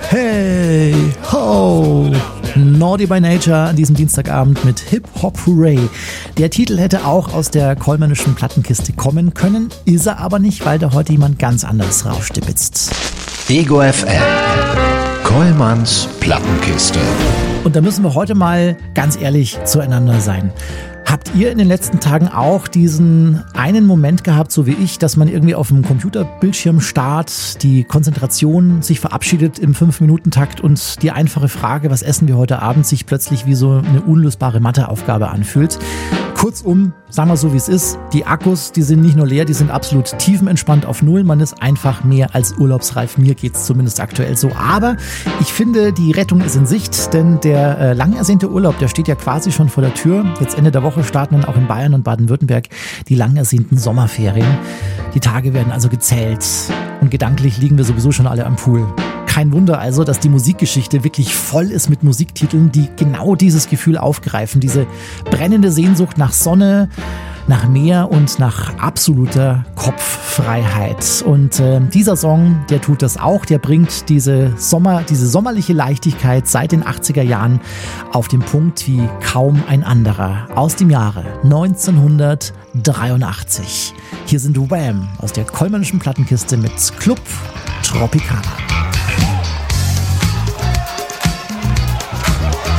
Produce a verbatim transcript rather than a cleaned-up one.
Hey, ho! Naughty by Nature an diesem Dienstagabend mit Hip Hop Hooray. Der Titel hätte auch aus der Kollmannischen Plattenkiste kommen können, ist er aber nicht, weil da heute jemand ganz anderes rausstibitzt. Ego F M, Kollmanns Plattenkiste. Und da müssen wir heute mal ganz ehrlich zueinander sein. Habt ihr in den letzten Tagen auch diesen einen Moment gehabt, so wie ich, dass man irgendwie auf dem Computerbildschirm starrt, die Konzentration sich verabschiedet im fünf Minuten Takt und die einfache Frage, was essen wir heute Abend, sich plötzlich wie so eine unlösbare Matheaufgabe anfühlt? Kurzum, sagen wir so wie es ist, die Akkus, die sind nicht nur leer, die sind absolut tiefenentspannt auf Null. Man ist einfach mehr als urlaubsreif. Mir geht's zumindest aktuell so. Aber ich finde, die Rettung ist in Sicht, denn der äh, lang ersehnte Urlaub, der steht ja quasi schon vor der Tür. Jetzt Ende der Woche starten dann auch in Bayern und Baden-Württemberg die lang ersehnten Sommerferien. Die Tage werden also gezählt und gedanklich liegen wir sowieso schon alle am Pool. Kein Wunder also, dass die Musikgeschichte wirklich voll ist mit Musiktiteln, die genau dieses Gefühl aufgreifen. Diese brennende Sehnsucht nach Sonne, nach Meer und nach absoluter Kopffreiheit. Und äh, dieser Song, der tut das auch. Der bringt diese Sommer, diese sommerliche Leichtigkeit seit den achtziger Jahren auf den Punkt wie kaum ein anderer. Aus dem Jahre neunzehnhundertdreiundachtzig. Hier sind Wham! Aus der Kollmannischen Plattenkiste mit Club Tropicana.